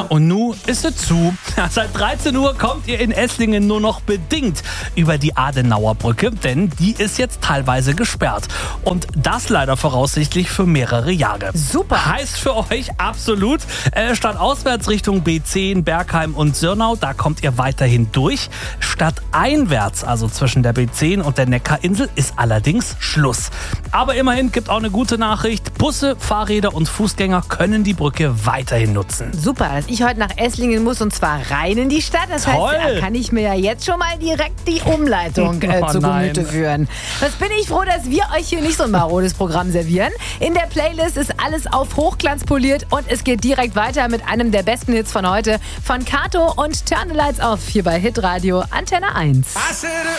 Ja, und nun ist es zu. Seit 13 Uhr kommt ihr in Esslingen nur noch bedingt über die Adenauer Brücke, denn die ist jetzt teilweise gesperrt. Und das leider voraussichtlich für mehrere Jahre. Super. Heißt für euch absolut, statt auswärts Richtung B10, Bergheim und Sirnau, da kommt ihr weiterhin durch. Statt einwärts, also zwischen der B10 und der Neckarinsel, ist allerdings Schluss. Aber immerhin gibt auch eine gute Nachricht. Busse, Fahrräder und Fußgänger können die Brücke weiterhin nutzen. Super, dass ich heute nach Esslingen muss und zwar rein in die Stadt. Das Toll. heißt, da kann ich mir ja jetzt schon mal direkt die Umleitung zu Gemüte führen. Was bin ich froh, dass wir euch hier nicht so ein marodes Programm servieren. In der Playlist ist alles auf Hochglanz poliert und es geht direkt weiter mit einem der besten Hits von heute von Kato und Turn the Lights Off hier bei Hitradio Antenne 1.